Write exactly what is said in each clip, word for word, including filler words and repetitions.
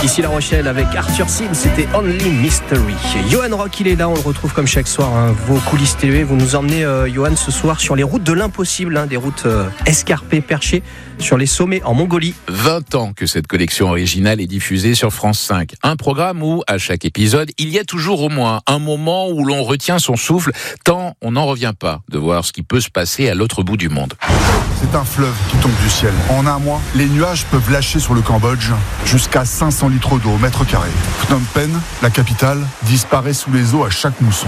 Ici La Rochelle avec Arthur Sim, c'était Only Mystery. Johan Rock, il est là, on le retrouve comme chaque soir. Hein. Vos coulisses télé, vous nous emmenez, euh, Johan, ce soir sur les routes de l'impossible, hein, des routes euh, escarpées, perchées sur les sommets en Mongolie. vingt ans que cette collection originale est diffusée sur France cinq. Un programme où, à chaque épisode, il y a toujours au moins un moment où l'on retient son souffle, tant on n'en revient pas de voir ce qui peut se passer à l'autre bout du monde. C'est un fleuve qui tombe du ciel. En un mois, les nuages peuvent lâcher sur le Cambodge jusqu'à cinq cents litres d'eau au mètre carré. Phnom Penh, la capitale, disparaît sous les eaux à chaque mousson.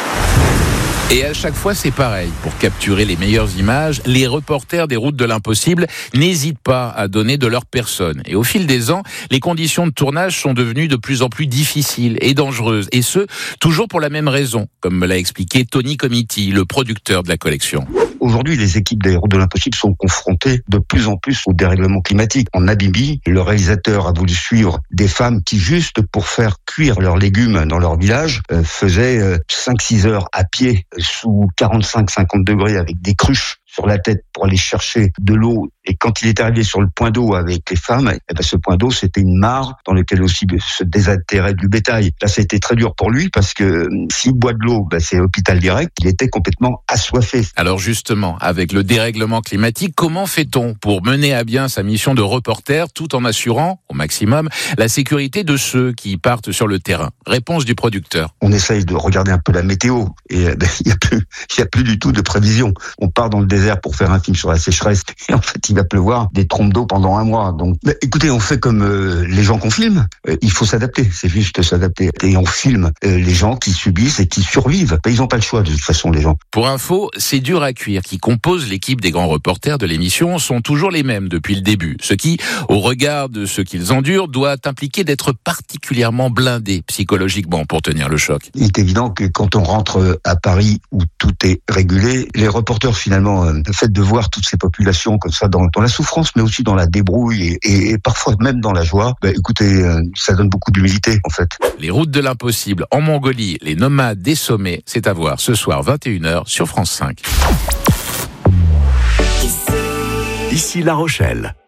Et à chaque fois, c'est pareil. Pour capturer les meilleures images, les reporters des routes de l'impossible n'hésitent pas à donner de leur personne. Et au fil des ans, les conditions de tournage sont devenues de plus en plus difficiles et dangereuses. Et ce, toujours pour la même raison, comme me l'a expliqué Tony Comiti, le producteur de la collection. Aujourd'hui, les équipes des routes de l'impossible sont confrontées de plus en plus au dérèglement climatique. En Namibie, le réalisateur a voulu suivre des femmes qui, juste pour faire cuire leurs légumes dans leur village, euh, faisaient euh, cinq six heures à pied sous quarante-cinq à cinquante degrés avec des cruches sur la tête pour aller chercher de l'eau. Et quand il est arrivé sur le point d'eau avec les femmes, eh ben ce point d'eau, c'était une mare dans laquelle aussi se désaltérait du bétail. Là, ça a été très dur pour lui parce que s'il boit de l'eau, ben c'est hôpital direct. Il était complètement assoiffé. Alors justement, avec le dérèglement climatique, comment fait-on pour mener à bien sa mission de reporter tout en assurant, au maximum, la sécurité de ceux qui partent sur le terrain? Réponse du producteur. On essaye de regarder un peu la météo et ben, il n'y a plus, il y a plus du tout de prévision. On part dans le désert pour faire un film sur la sécheresse et en fait, il va pleuvoir des trompes d'eau pendant un mois. Donc, bah, écoutez, on fait comme euh, les gens qu'on filme. Euh, il faut s'adapter. C'est juste s'adapter. Et on filme euh, les gens qui subissent et qui survivent. Bah, ils n'ont pas le choix de toute façon, les gens. Pour info, ces durs à cuire qui composent l'équipe des grands reporters de l'émission sont toujours les mêmes depuis le début. Ce qui, au regard de ce qu'ils endurent, doit impliquer d'être particulièrement blindés psychologiquement pour tenir le choc. Il est évident que quand on rentre à Paris où tout est régulé, les reporters finalement, euh, le fait de voir toutes ces populations comme ça dans, dans la souffrance, mais aussi dans la débrouille et, et parfois même dans la joie, bah, écoutez, euh, ça donne beaucoup d'humilité en fait. Les routes de l'impossible en Mongolie, les nomades des sommets, c'est à voir ce soir vingt et une heures sur France cinq. Ici La Rochelle.